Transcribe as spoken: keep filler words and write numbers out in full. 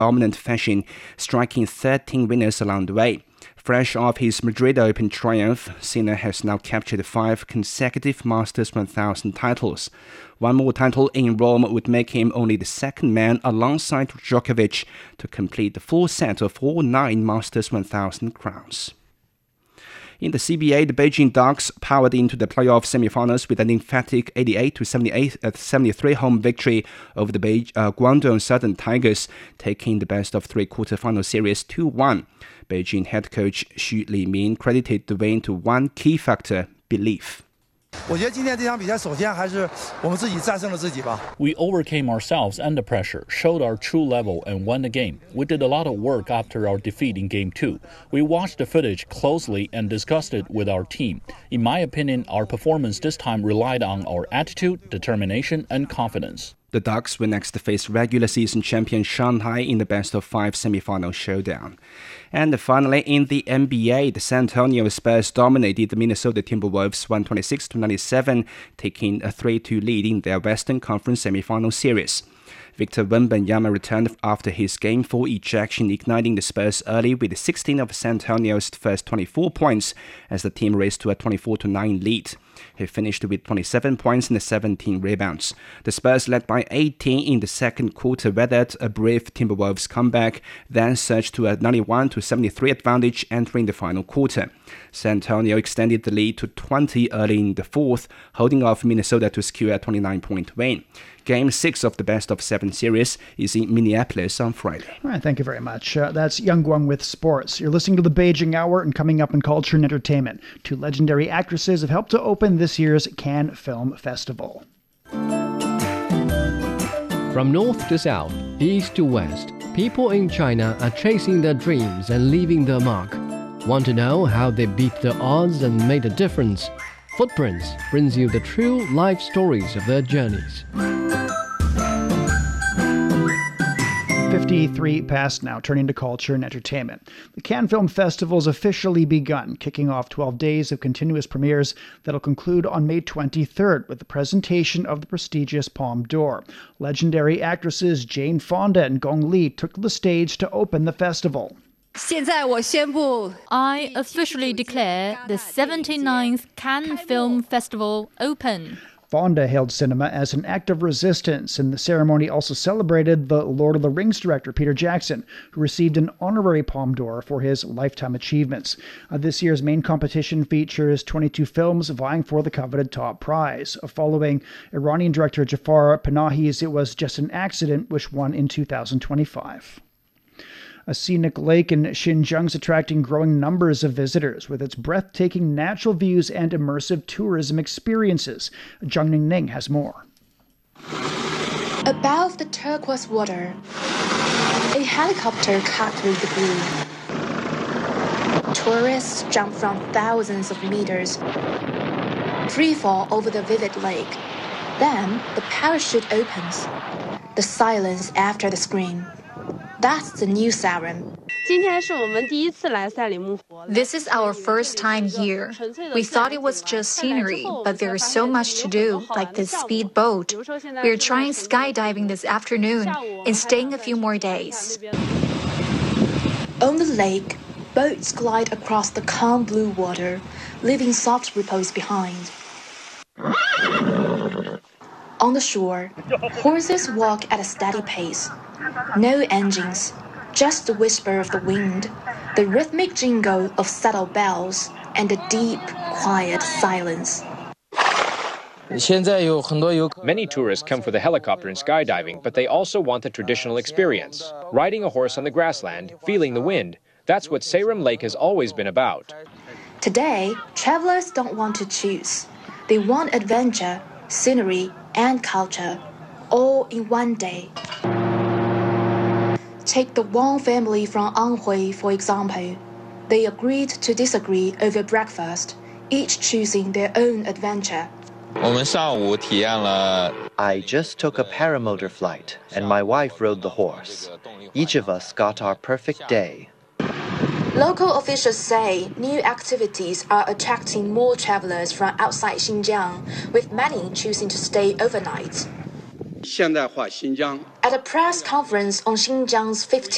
dominant fashion, striking thirteen winners along the way. Fresh off his Madrid Open triumph, Sinner has now captured five consecutive Masters one thousand titles. One more title in Rome would make him only the second man alongside Djokovic to complete the full set of all nine Masters one thousand crowns. In the C B A, the Beijing Ducks powered into the playoff semifinals with an emphatic eighty-eight to seventy-three home victory over the Beij- uh, Guangdong Southern Tigers, taking the best of three quarterfinal series two one. Beijing head coach Xu Limin credited the win to one key factor: belief. We overcame ourselves under pressure, showed our true level, and won the game. We did a lot of work after our defeat in Game two. We watched the footage closely and discussed it with our team. In my opinion, our performance this time relied on our attitude, determination, and confidence. The Ducks will next face regular season champion Shanghai in the best-of-five semifinal showdown. And finally, in the N B A, the San Antonio Spurs dominated the Minnesota Timberwolves one twenty-six to ninety-seven, taking a three two lead in their Western Conference semifinal series. Victor Wembanyama returned after his Game four ejection, igniting the Spurs early with sixteen of San Antonio's first twenty-four points as the team raced to a twenty-four to nine lead. He finished with twenty-seven points and seventeen rebounds. The Spurs, led by eighteen in the second quarter, weathered a brief Timberwolves comeback, then surged to a ninety-one to seventy-three advantage entering the final quarter. San Antonio extended the lead to twenty early in the fourth, holding off Minnesota to secure a twenty-nine point win. Game six of the best of seven series is in Minneapolis on Friday. All right, thank you very much. Uh, that's Yang Guang with sports. You're listening to the Beijing Hour, and coming up in culture and entertainment, two legendary actresses have helped to open this year's Cannes Film Festival. From north to south, east to west, people in China are chasing their dreams and leaving their mark. Want to know how they beat the odds and made a difference? Footprints brings you the true life stories of their journeys. fifty-three past now, turning to culture and entertainment. The Cannes Film Festival has officially begun, kicking off twelve days of continuous premieres that'll conclude on May twenty-third with the presentation of the prestigious Palme d'Or. Legendary actresses Jane Fonda and Gong Li took to the stage to open the festival. I officially declare the seventy-ninth Cannes Film Festival open. Fonda hailed cinema as an act of resistance, and the ceremony also celebrated the Lord of the Rings director Peter Jackson, who received an honorary Palme d'Or for his lifetime achievements. Uh, this year's main competition features twenty-two films vying for the coveted top prize. Uh, following Iranian director Jafar Panahi's It Was Just an Accident, which won in two thousand twenty-five. A scenic lake in Xinjiang is attracting growing numbers of visitors with its breathtaking natural views and immersive tourism experiences. Zhang Ningning has more. Above the turquoise water, a helicopter cut through the blue. Tourists jump from thousands of meters, free fall over the vivid lake. Then the parachute opens. The silence after the scream. That's the new siren. This is our first time here. We thought it was just scenery, but there is so much to do, like this speed boat. We're trying skydiving this afternoon and staying a few more days. On the lake, boats glide across the calm blue water, leaving soft repose behind. On the shore, horses walk at a steady pace. No engines, just the whisper of the wind, the rhythmic jingle of saddle bells, and a deep, quiet silence. Many tourists come for the helicopter and skydiving, but they also want the traditional experience. Riding a horse on the grassland, feeling the wind. That's what Seirim Lake has always been about. Today, travelers don't want to choose. They want adventure, scenery, and culture, all in one day. Take the Wang family from Anhui, for example. They agreed to disagree over breakfast, each choosing their own adventure. I just took a paramotor flight, and my wife rode the horse. Each of us got our perfect day. Local officials say new activities are attracting more travelers from outside Xinjiang, with many choosing to stay overnight. At a press conference on Xinjiang's fifteenth